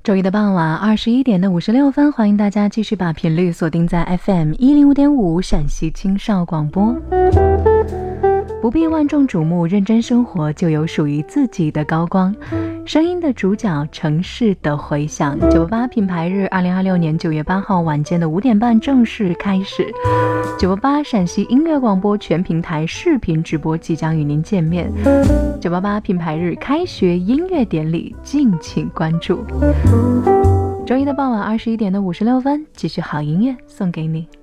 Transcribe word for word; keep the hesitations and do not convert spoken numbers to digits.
周一的傍晚二十一点的五十六分，欢迎大家继续把频率锁定在 F M 一零五点五陕西青少广播。不必万众瞩目，认真生活就有属于自己的高光。声音的主角，城市的回响。九八八品牌日，二零二六年九月八号晚间的五点半正式开始。九八八陕西音乐广播全平台视频直播即将与您见面。九八八品牌日开学音乐典礼，敬请关注。周一的傍晚二十一点的五十六分，继续好音乐送给你。